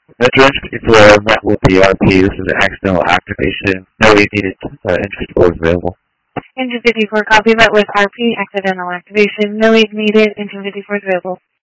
Veteran 54 met with the RP. This is an accidental activation. No aid needed. Engine 54 is available. Engine 54, copy, met with RP, accidental activation. No aid needed. Engine 54 is available.